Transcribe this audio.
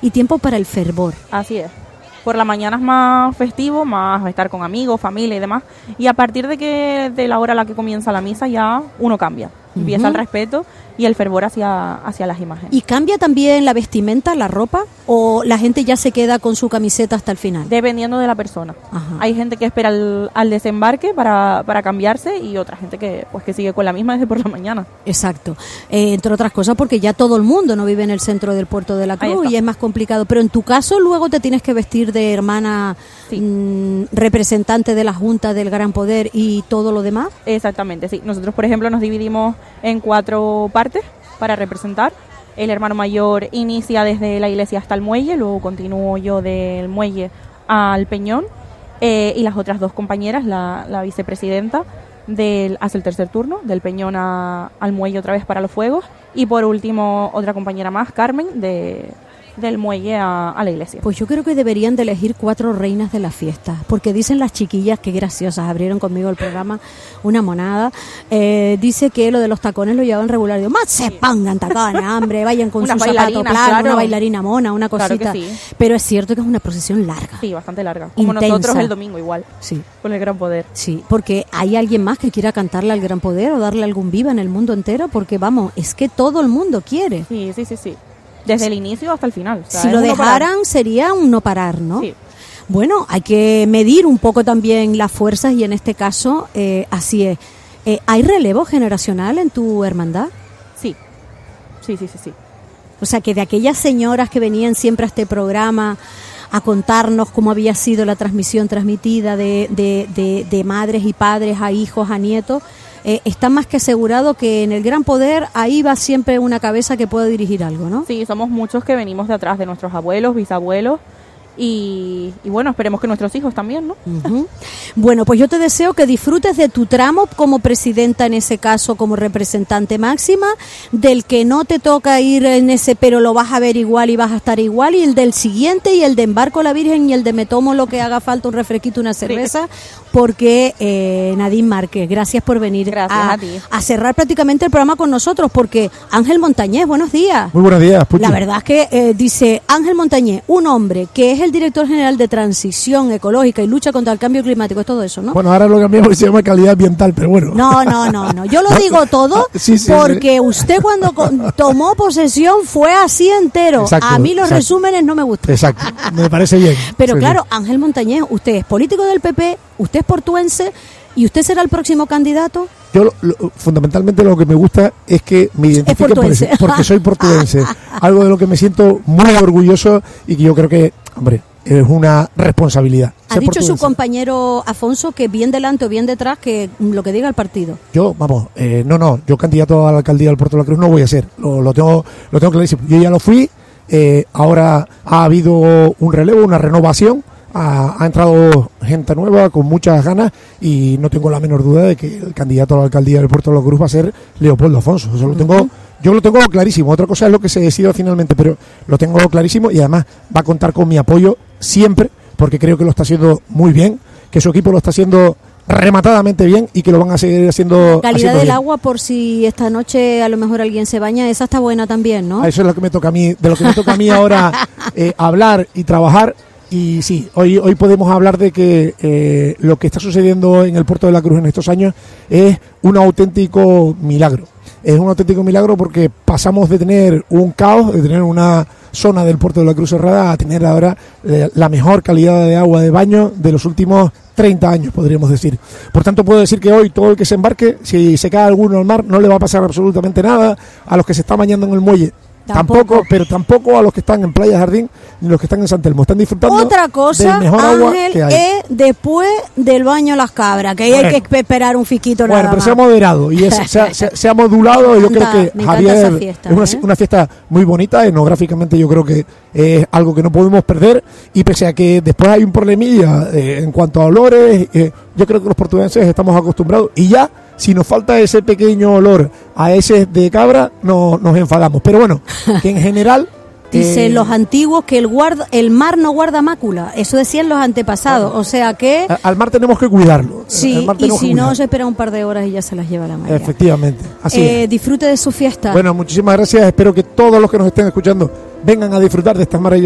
y tiempo para el fervor. Así es. Por la mañana es más festivo, más estar con amigos, familia y demás. Y a partir de la hora a la que comienza la misa ya uno cambia. Empieza el respeto y el fervor hacia las imágenes. ¿Y cambia también la vestimenta, la ropa? ¿O la gente ya se queda con su camiseta hasta el final? Dependiendo de la persona. Ajá. Hay gente que espera al desembarque para cambiarse y otra gente que sigue con la misma desde por la mañana. Exacto. Entre otras cosas porque ya todo el mundo no vive en el centro del Puerto de la Cruz y es más complicado. Pero en tu caso luego te tienes que vestir de hermana representante de la Junta del Gran Poder y todo lo demás. Exactamente, sí. Nosotros, por ejemplo, nos dividimos en 4 partes para representar. El hermano mayor inicia desde la iglesia hasta el muelle, luego continúo yo del muelle al peñón y las otras 2 compañeras, la vicepresidenta hace el tercer turno, del peñón al muelle otra vez para los fuegos, y por último otra compañera más, Carmen, del muelle a la iglesia. Pues yo creo que deberían de elegir 4 reinas de la fiesta, porque dicen las chiquillas, que graciosas, abrieron conmigo el programa, una monada, dice que lo de los tacones lo llevan regular, digo, más se pongan tacones, hombre, vayan con su zapato plano, una bailarina mona, una cosita, claro que sí. Pero es cierto que es una procesión larga. Sí, bastante larga, como intensa. Nosotros el domingo igual, sí, con el Gran Poder. Sí, porque hay alguien más que quiera cantarle al Gran Poder o darle algún viva en el mundo entero, porque vamos, es que todo el mundo quiere. Sí. Desde el inicio hasta el final. O sea, si lo dejaran sería un no parar, ¿no? Sí. Bueno, hay que medir un poco también las fuerzas y en este caso así es. ¿Hay relevo generacional en tu hermandad? Sí. O sea, que de aquellas señoras que venían siempre a este programa a contarnos cómo había sido la transmisión transmitida de madres y padres a hijos, a nietos, está más que asegurado que en el Gran Poder ahí va siempre una cabeza que puede dirigir algo, ¿no? Sí, somos muchos que venimos de atrás de nuestros abuelos, bisabuelos y bueno, esperemos que nuestros hijos también, ¿no? Uh-huh. Bueno, pues yo te deseo que disfrutes de tu tramo como presidenta, en ese caso como representante máxima, del que no te toca ir en ese, pero lo vas a ver igual y vas a estar igual, y el del siguiente, y el de embarco a la Virgen, y el de me tomo lo que haga falta, un refresquito, una cerveza, porque Nadine Márquez, gracias por venir a cerrar prácticamente el programa con nosotros, porque Ángel Montañés, buenos días. Muy buenos días, Puchi. La verdad es que dice Ángel Montañés, un hombre que es el director general de Transición Ecológica y Lucha contra el Cambio Climático, es todo eso, ¿no? Bueno, ahora lo cambiamos y se llama calidad ambiental, pero bueno. No, yo lo digo todo porque usted cuando tomó posesión fue así entero. Exacto, a mí los resúmenes no me gustan. Exacto, me parece bien. Pero claro, Ángel Montañés, usted es político del PP, usted es portuense y usted será el próximo candidato. Yo fundamentalmente lo que me gusta es que me identifiquen por eso, porque soy portuense. Algo de lo que me siento muy orgulloso y que yo creo que, hombre, es una responsabilidad. Ha dicho su compañero Afonso que bien delante o bien detrás, que lo que diga el partido. Yo, yo candidato a la alcaldía del Puerto de la Cruz no voy a ser. Lo tengo clarísimo. Yo ya lo fui, ahora ha habido un relevo, una renovación. Ha entrado gente nueva con muchas ganas y no tengo la menor duda de que el candidato a la alcaldía del Puerto de la Cruz va a ser Leopoldo Afonso. Eso yo lo tengo clarísimo. Otra cosa es lo que se decida finalmente, pero lo tengo clarísimo y además va a contar con mi apoyo siempre, porque creo que lo está haciendo muy bien, que su equipo lo está haciendo rematadamente bien y que lo van a seguir haciendo. La calidad del bien. Agua, por si esta noche a lo mejor alguien se baña, esa está buena también, ¿no? Eso es lo que me toca a mí, de lo que me toca a mí ahora hablar y trabajar. Y sí, hoy podemos hablar de que lo que está sucediendo en el Puerto de la Cruz en estos años es un auténtico milagro. Es un auténtico milagro porque pasamos de tener un caos, de tener una zona del Puerto de la Cruz cerrada, a tener ahora la mejor calidad de agua de baño de los últimos 30 años, podríamos decir. Por tanto, puedo decir que hoy todo el que se embarque, si se cae alguno al mar, no le va a pasar absolutamente nada. A los que se están bañando en el muelle, Tampoco, pero tampoco a los que están en Playa Jardín ni los que están en San Telmo. Están disfrutando otra cosa, del mejor agua que hay. Es después del baño a las cabras, que ahí hay que esperar un fisquito nada más. Bueno, pero se ha moderado y se ha modulado. Yo creo que Javier fiesta, es una fiesta muy bonita. Etnográficamente yo creo que es algo que no podemos perder, y pese a que después hay un problemilla en cuanto a olores, yo creo que los portugueses estamos acostumbrados, y ya si nos falta ese pequeño olor a ese de cabra, nos enfadamos. Pero bueno, que en general... Dicen los antiguos que el mar no guarda mácula. Eso decían los antepasados. O sea que... Al mar tenemos que cuidarlo. Sí, y si no, se espera un par de horas y ya se las lleva la marea. Efectivamente, así es. Disfrute de su fiesta. Bueno, muchísimas gracias. Espero que todos los que nos estén escuchando vengan a disfrutar de estas maravillosas